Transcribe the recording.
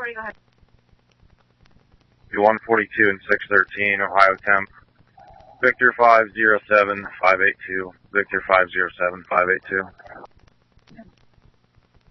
140, go ahead. 142 and 613, Ohio temp. Victor 507-582. Victor 507-582.